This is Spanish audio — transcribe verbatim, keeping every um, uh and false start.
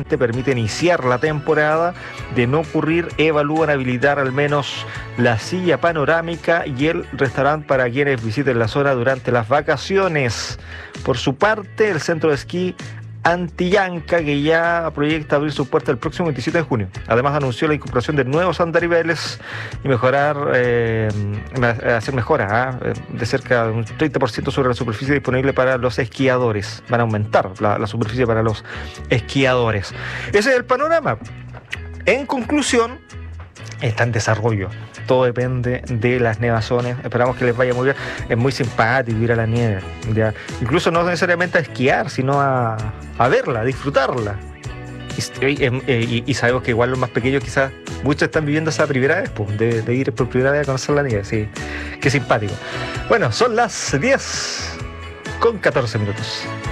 veinte permite iniciar la temporada. De no ocurrir, evalúan habilitar al menos la silla panorámica y el restaurante para quienes visiten la zona durante las vacaciones. Por su parte, el centro de esquí Antillanca, que ya proyecta abrir sus puertas el próximo veintisiete de junio. Además anunció la incorporación de nuevos andariveles y mejorar, eh, hacer mejoras ¿eh? de cerca de un treinta por ciento sobre la superficie disponible para los esquiadores. Van a aumentar la, la superficie para los esquiadores. Ese es el panorama. En conclusión, está en desarrollo. Todo depende de las nevazones. Esperamos que les vaya muy bien. Es muy simpático ir a la nieve, ¿ya? Incluso no necesariamente a esquiar, sino a, a verla, a disfrutarla. Y, y, y sabemos que igual los más pequeños quizás muchos están viviendo esa primera vez, pues, de, de ir por primera vez a conocer la nieve. Sí, qué simpático. Bueno, son las diez con catorce minutos.